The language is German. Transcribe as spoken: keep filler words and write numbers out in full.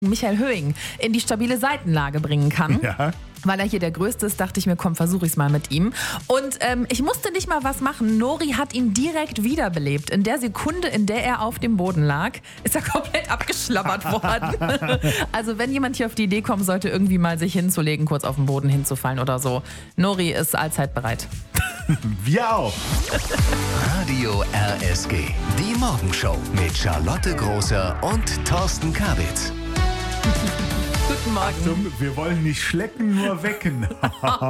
Michael Höhing in die stabile Seitenlage bringen kann. Ja. Weil er hier der Größte ist, dachte ich mir, komm, versuche ich es mal mit ihm. Und ähm, ich musste nicht mal was machen. Nori hat ihn direkt wiederbelebt. In der Sekunde, in der er auf dem Boden lag, ist er komplett abgeschlabbert worden. Also wenn jemand hier auf die Idee kommen sollte, irgendwie mal sich hinzulegen, kurz auf den Boden hinzufallen oder so. Nori ist allzeit bereit. Wir auch. Radio R S G. Die Morgenshow mit Charlotte Großer und Thorsten Kabitz. Guten Morgen. Achtung, wir wollen nicht schlecken, nur wecken.